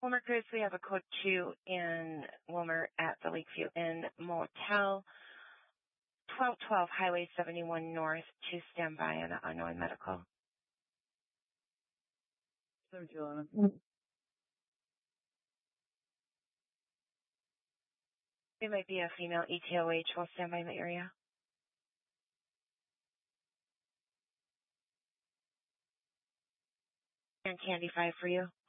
Wilmer Cruz, we have a code 2 in Wilmer at the Lakeview Inn Motel, 1212 Highway 71 North, to stand by on an unknown medical. 7211. It might be a female ETOH. We'll stand by in the area. And Candy 5 for you.